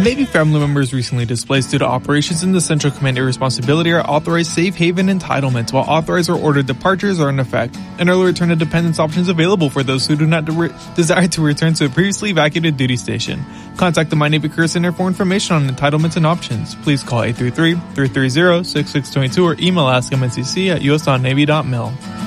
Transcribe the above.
Navy family members recently displaced due to operations in the Central Command irresponsibility are authorized safe haven entitlements, while authorized or ordered departures are in effect. An early return to dependence option is available for those who do not desire to return to a previously evacuated duty station. Contact the My Navy Career Center for information on entitlements and options. Please call 833-330-6622 or email askmncc@us.navy.mil.